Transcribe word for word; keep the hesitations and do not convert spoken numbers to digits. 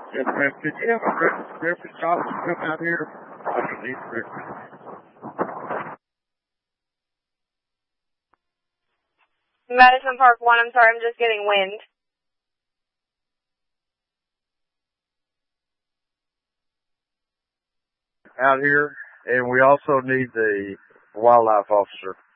Yes, ma'am. Could you have a breakfast, breakfast shop come out here? I don't need breakfast. Madison Park one, I'm sorry, I'm just getting wind. Out here, and we also need the wildlife officer.